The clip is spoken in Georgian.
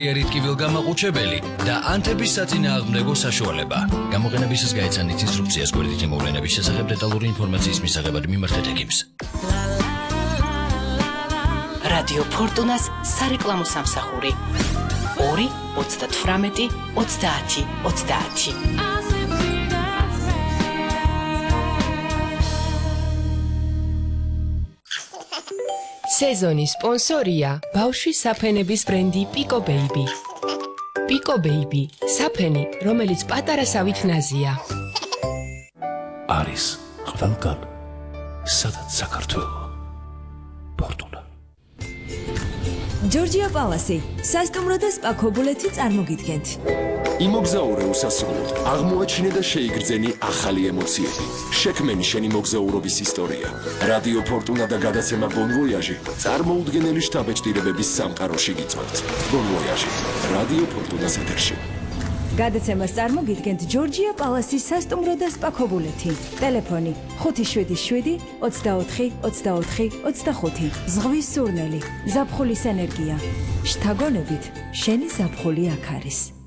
ერიტკივილ გამაყუჩებელი და ანთების საწინააღმდეგო საშუალება. გამოყენებისას გაეცანით ინსტრუქციას გვერდით მოვლენების შესახებ დეტალური ინფორმაციის მისაღებად მიმართეთ ექიმს. რადიო ფორტუნას სარეკლამო სამსახური 2 38 30 30. სეზონის სპონსორია ბავშვის საფენების ბრენდი Pico Baby. Pico Baby, საფენი, რომელიც პატარასავით ნაზია. არის ყველგან, სადაც საქართველო. ფორტუნა. ჯორჯია პალასი, სასტუმრო და სპა ქობულეთი წარმოგიდგენთ. იმოგზაურე უსასრულოდ, აღმოაჩინე და შეიგრძენი ახალი ემოციები. შექმენი შენი მოგზაურობის ისტორია. რადიო ფორტუნა და გადაცემა Bon Voyage წარმოუდგენელი შთაბეჭდილებების სამყაროში გიწვევთ. Bon Voyage, რადიო ფორტუნას ეთერში. გადაცემას წარმოგიდგენთ ჯორჯია პალასის სასტუმრო და სპა ქობულეთი. ტელეფონი 577 24 24 25. ზღვის სურნელი, ზაფხულის ენერგია. შთაგონებით, შენი ზაფხული აქ არის.